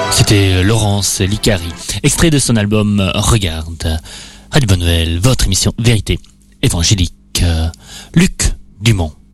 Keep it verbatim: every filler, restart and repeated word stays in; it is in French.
C'était Laurence Licari, extrait de son album Regarde. Radio Bonne Nouvelle, votre émission Vérité évangélique. Luc Dumont.